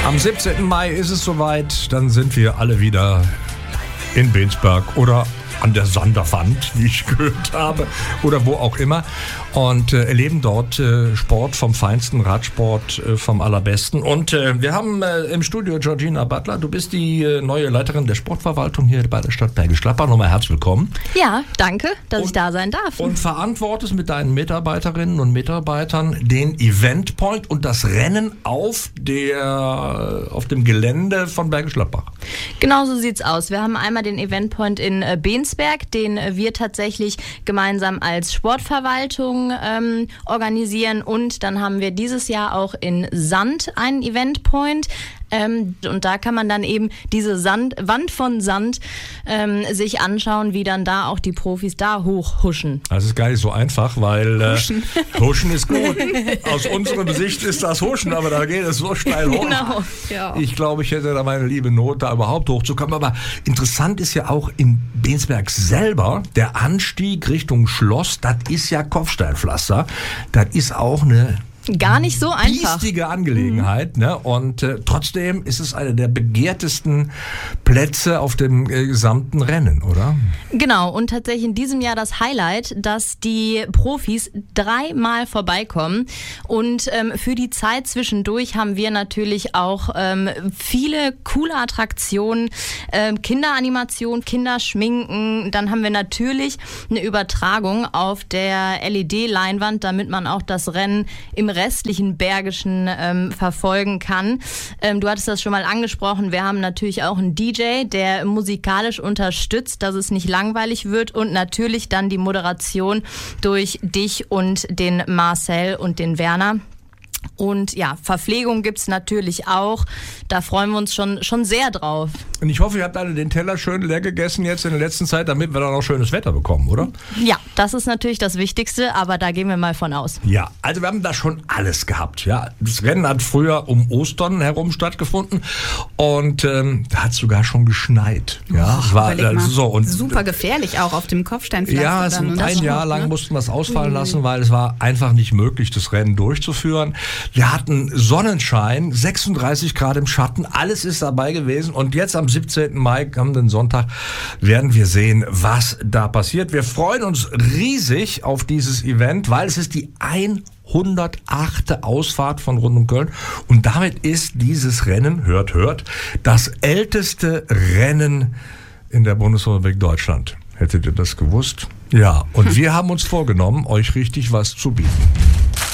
Am 17. Mai ist es soweit, dann sind wir alle wieder in Bensberg oder an der Sanderwand, wie ich gehört habe, oder wo auch immer, und erleben dort Sport vom Feinsten, Radsport vom Allerbesten. Und wir haben im Studio Georgina Butler. Du bist die neue Leiterin der Sportverwaltung hier bei der Stadt Bergisch Gladbach. Nochmal herzlich willkommen. Ja, danke, dass ich da sein darf. Und verantwortest mit deinen Mitarbeiterinnen und Mitarbeitern den Event Point und das Rennen auf dem Gelände von Bergisch Gladbach. Genau so sieht's aus. Wir haben einmal den Event Point in Bensberg, den wir tatsächlich gemeinsam als Sportverwaltung organisieren, und dann haben wir dieses Jahr auch in Sand einen Event Point. Und da kann man dann eben diese Wand von Sand sich anschauen, wie dann da auch die Profis da hochhuschen. Das ist gar nicht so einfach, weil Huschen ist gut. Aus unserer Sicht ist das Huschen, aber da geht es so steil hoch. Genau. Ja. Ich glaube, ich hätte da meine liebe Not, da überhaupt hochzukommen. Aber interessant ist ja auch in Bensberg selber, der Anstieg Richtung Schloss, das ist ja Kopfsteinpflaster. Das ist auch eine gar nicht so einfach. Biestige Angelegenheit, ne? Und trotzdem ist es eine der begehrtesten Plätze auf dem gesamten Rennen, oder? Genau, und tatsächlich in diesem Jahr das Highlight, dass die Profis 3-mal vorbeikommen, und für die Zeit zwischendurch haben wir natürlich auch viele coole Attraktionen, Kinderanimation, Kinderschminken, dann haben wir natürlich eine Übertragung auf der LED-Leinwand, damit man auch das Rennen im restlichen Bergischen verfolgen kann. Du hattest das schon mal angesprochen, wir haben natürlich auch einen DJ, der musikalisch unterstützt, dass es nicht langweilig wird, und natürlich dann die Moderation durch dich und den Marcel und den Werner. Und ja, Verpflegung gibt's natürlich auch. Da freuen wir uns schon sehr drauf. Und ich hoffe, ihr habt alle den Teller schön leer gegessen jetzt in der letzten Zeit, damit wir dann auch schönes Wetter bekommen, oder? Ja, das ist natürlich das Wichtigste, aber da gehen wir mal von aus. Ja, also wir haben da schon alles gehabt. Ja, das Rennen hat früher um Ostern herum stattgefunden, und da hat es sogar schon geschneit. Ja, war so, und super gefährlich auch auf dem Kopfsteinpflaster. Ja, ein Jahr lang mussten wir es ausfallen lassen, weil es war einfach nicht möglich, das Rennen durchzuführen. Wir hatten Sonnenschein, 36 Grad im Schatten, alles ist dabei gewesen, und jetzt am 17. Mai, kommenden Sonntag, werden wir sehen, was da passiert. Wir freuen uns riesig auf dieses Event, weil es ist die 108. Ausfahrt von rund um Köln, und damit ist dieses Rennen, hört, das älteste Rennen in der Bundesrepublik Deutschland. Hättet ihr das gewusst? Ja, und wir haben uns vorgenommen, euch richtig was zu bieten.